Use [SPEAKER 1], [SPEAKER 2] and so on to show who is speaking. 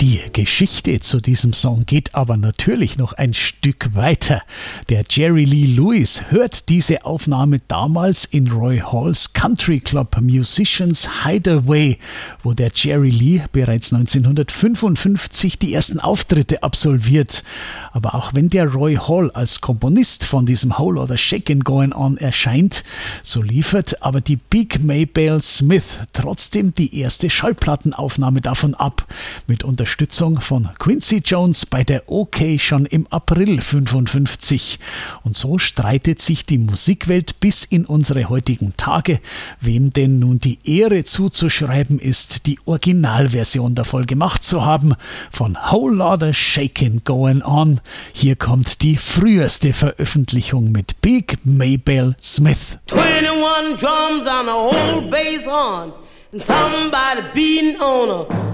[SPEAKER 1] Die Geschichte zu diesem Song geht aber natürlich noch ein Stück weiter. Der Jerry Lee Lewis hört diese Aufnahme damals in Roy Halls Country Club Musicians Hideaway, wo der Jerry Lee bereits 1955 die ersten Auftritte absolviert. Aber auch wenn der Roy Hall als Komponist von diesem Whole Lotta Shakin' Goin' On erscheint, so liefert aber die Big Maybelle Smith trotzdem die erste Schallplattenaufnahme davon ab, mit Unterstützung von Quincy Jones bei der OK schon im April 55. Und so streitet sich die Musikwelt bis in unsere heutigen Tage, wem denn nun die Ehre zuzuschreiben ist, die Originalversion davon gemacht zu haben, von Whole Lotta Shakin' Goin' On. Hier kommt die früheste Veröffentlichung mit Big Maybelle Smith.
[SPEAKER 2] 21 drums on a whole bass horn and somebody beating on a